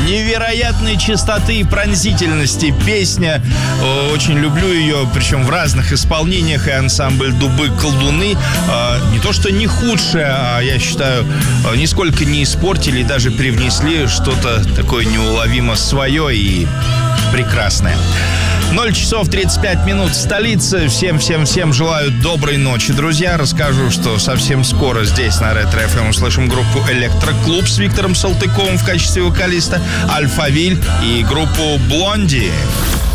невероятной чистоты и пронзительности песня. Очень люблю ее, причем в разных исполнениях. И ансамбль «Дубы-колдуны» не то что не худшее, а я считаю, нисколько не испортили, даже привнесли что-то такое неуловимо свое и прекрасное. 0 часов 35 минут в столице. Всем желаю доброй ночи, друзья. Расскажу, что совсем скоро здесь на Ретро FM услышим группу «Электроклуб» с Виктором Салтыковым в качестве вокалиста, «Альфавиль» и группу «Блонди».